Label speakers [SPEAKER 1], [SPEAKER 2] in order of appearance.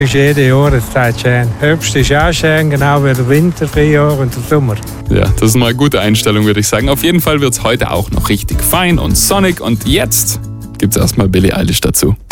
[SPEAKER 1] Ist jede Jahreszeit schön. Herbst ist auch schön, genau wie der Winter, Frühjahr und der Sommer.
[SPEAKER 2] Ja, das ist mal eine gute Einstellung, würde ich sagen. Auf jeden Fall wird es heute auch noch richtig fein und sonnig. Und jetzt gibt es erstmal Billie Eilish dazu.